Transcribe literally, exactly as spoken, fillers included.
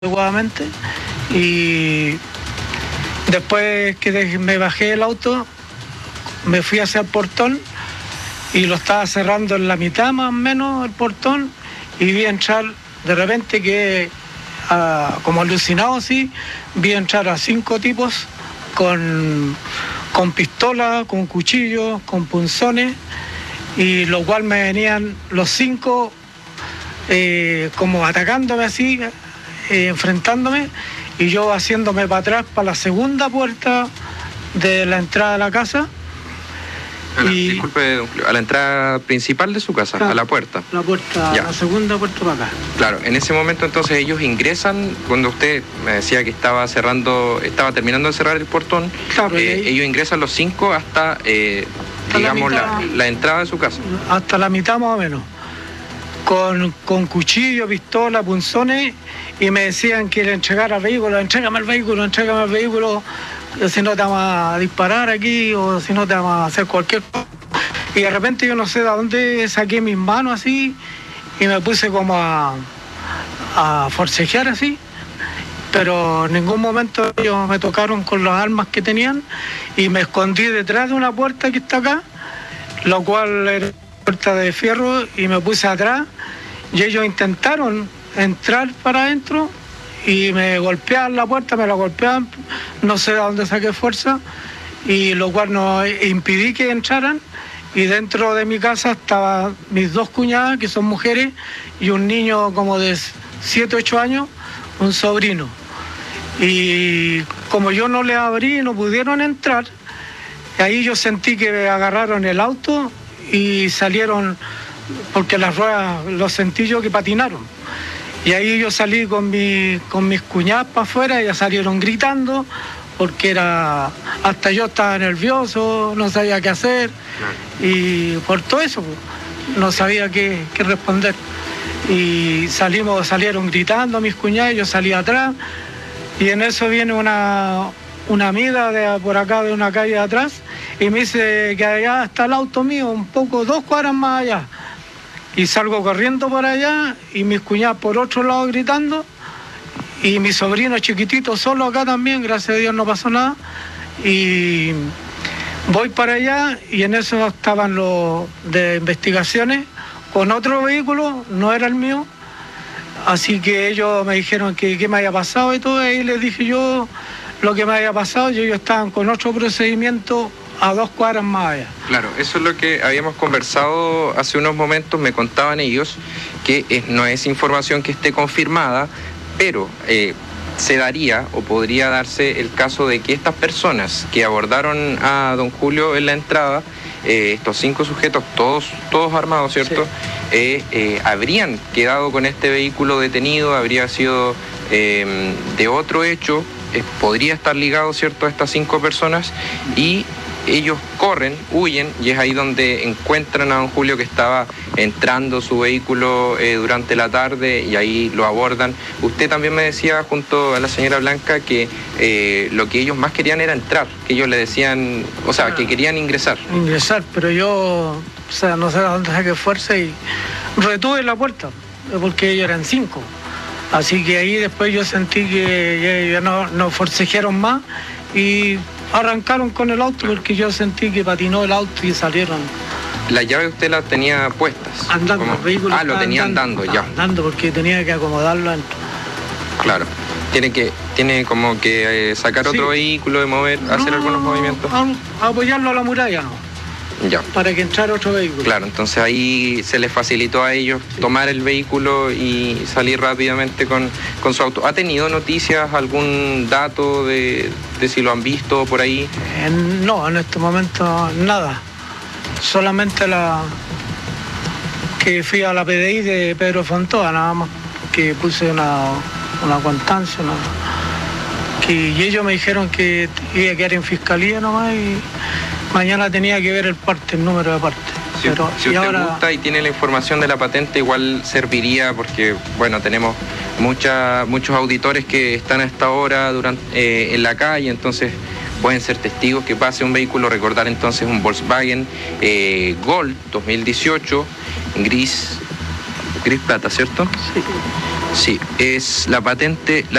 adecuadamente, y después que me bajé del auto me fui hacia el portón y lo estaba cerrando en la mitad más o menos el portón, y vi entrar de repente que uh, como alucinado así, vi entrar a cinco tipos con, con pistolas, con cuchillos, con punzones, y lo cual me venían los cinco eh, como atacándome así, eh, enfrentándome, y yo haciéndome para atrás para la segunda puerta de la entrada de la casa. A la, y, disculpe, a la entrada principal de su casa, claro, a la puerta. La puerta, ya. La segunda puerta para acá. Claro, en ese momento entonces ellos ingresan, cuando usted me decía que estaba cerrando, estaba terminando de cerrar el portón, claro, eh, ahí, ellos ingresan los cinco hasta, eh, hasta digamos, la, mitad, la, la entrada de su casa. Hasta la mitad más o menos. Con, con cuchillo, pistola, punzones, y me decían que le entregara el vehículo, entrégame el vehículo, entrégame el vehículo, si no te vamos a disparar aquí o si no te vamos a hacer cualquier cosa. Y de repente yo no sé de dónde saqué mis manos así y me puse como a, a forcejear así, pero en ningún momento ellos me tocaron con las armas que tenían, y me escondí detrás de una puerta que está acá, lo cual era puerta de fierro, y me puse atrás, y ellos intentaron entrar para adentro y me golpeaban la puerta, me la golpeaban, no sé de dónde saqué fuerza, y lo cual no impidí que entraran, y dentro de mi casa estaban mis dos cuñadas, que son mujeres, y un niño como de siete, ocho años, un sobrino. Y como yo no les abrí, no pudieron entrar, ahí yo sentí que me agarraron el auto y salieron, porque las ruedas los sentí yo que patinaron. Y ahí yo salí con, mi, con mis cuñadas para afuera, y ya salieron gritando, porque era, hasta yo estaba nervioso, no sabía qué hacer, y por todo eso no sabía qué, qué responder. Y salimos, salieron gritando mis cuñadas, yo salí atrás, y en eso viene una, una amiga de por acá, de una calle de atrás, y me dice que allá está el auto mío, un poco, dos cuadras más allá. Y salgo corriendo por allá, y mis cuñadas por otro lado gritando, y mi sobrino chiquitito solo acá también, gracias a Dios no pasó nada. Y voy para allá, y en eso estaban los de investigaciones con otro vehículo, no era el mío. Así que ellos me dijeron que qué me había pasado y todo, y ahí les dije yo lo que me había pasado, y ellos estaban con otro procedimiento a dos cuadras más allá. Claro, eso es lo que habíamos conversado hace unos momentos, me contaban ellos, que es, no es información que esté confirmada, pero eh, se daría o podría darse el caso de que estas personas que abordaron a don Julio en la entrada, eh, estos cinco sujetos, todos, todos armados, ¿cierto? Sí. Eh, eh, habrían quedado con este vehículo detenido, habría sido eh, de otro hecho, eh, podría estar ligado, ¿cierto?, a estas cinco personas, y ellos corren, huyen, y es ahí donde encuentran a don Julio, que estaba entrando su vehículo eh, durante la tarde, y ahí lo abordan. Usted también me decía, junto a la señora Blanca, que eh, lo que ellos más querían era entrar, que ellos le decían, o sea, que querían ingresar. Ingresar, pero yo, o sea, no sé a dónde saqué fuerza y retuve la puerta, porque ellos eran cinco. Así que ahí después yo sentí que ya, ya no, no forcejearon más, y arrancaron con el auto, porque yo sentí que patinó el auto y salieron. ¿La llave usted la tenía puestas? Andando, el vehículo. Ah, lo tenía andando, andando ya. Andando, porque tenía que acomodarlo adentro. Claro. Tiene que, tiene como que eh, sacar sí. otro vehículo, de mover, no, hacer algunos movimientos. A, a apoyarlo a la muralla, no. Ya. Para que entrara otro vehículo. Claro, entonces ahí se les facilitó a ellos sí. tomar el vehículo y salir rápidamente con, con su auto. ¿Ha tenido noticias, algún dato de, de si lo han visto por ahí? Eh, no, en este momento nada. Solamente la que fui a la P D I de Pedro Fontoa, nada más, que puse una, una constancia, ¿no? Que, y ellos me dijeron que iba a quedar en fiscalía nomás, y mañana tenía que ver el parte, el número de parte. Si, Pero, si usted ahora... gusta y tiene la información de la patente, igual serviría, porque bueno, tenemos mucha, muchos auditores que están a esta hora durante, eh, en la calle, entonces pueden ser testigos que pase un vehículo. Recordar entonces un Volkswagen eh, Gol dos mil dieciocho, gris, gris plata, ¿cierto? Sí. Sí, es la patente... La